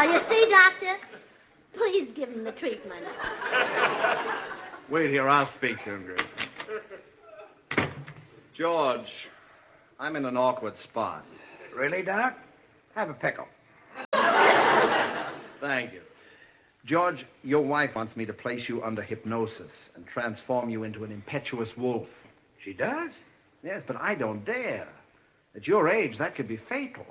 Well, you see, Doctor, please give him the treatment. Wait here, I'll speak to him, Gracie. George, I'm in an awkward spot. Really, Doc? Have a pickle. Thank you. George, your wife wants me to place you under hypnosis and transform you into an impetuous wolf. She does? Yes, but I don't dare. At your age, that could be fatal.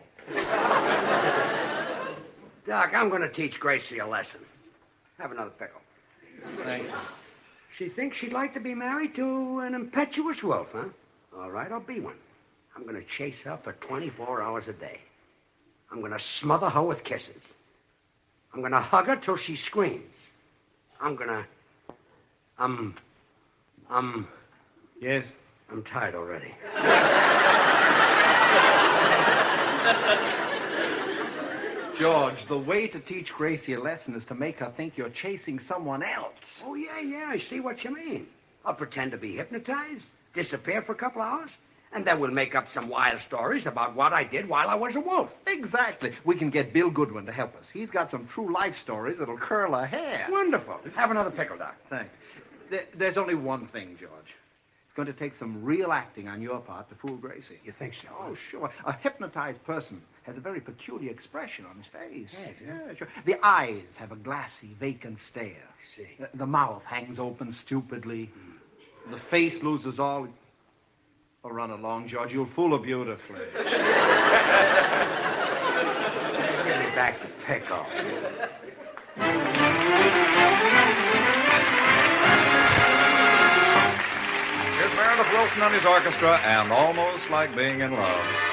Doc, I'm going to teach Gracie a lesson. Have another pickle. Thank you. She thinks she'd like to be married to an impetuous wolf, huh? All right, I'll be one. I'm going to chase her for 24 hours a day. I'm going to smother her with kisses. I'm going to hug her till she screams. I'm going to... Yes? I'm tired already. George, the way to teach Gracie a lesson is to make her think you're chasing someone else. Oh, yeah, I see what you mean. I'll pretend to be hypnotized, disappear for a couple hours, and then we'll make up some wild stories about what I did while I was a wolf. Exactly. We can get Bill Goodwin to help us. He's got some true life stories that'll curl her hair. Wonderful. Have another pickle, Doc. Thanks. There's only one thing, George. It's going to take some real acting on your part to fool Gracie. You think so? Oh, sure. A hypnotized person has a very peculiar expression on his face. Yes, yeah, sure. The eyes have a glassy, vacant stare. I see. The mouth hangs open stupidly. The face loses all... Oh, run along, George. You'll fool her beautifully. Give me back the pickle. Here's Meredith Wilson and his orchestra, and Almost Like Being in Love.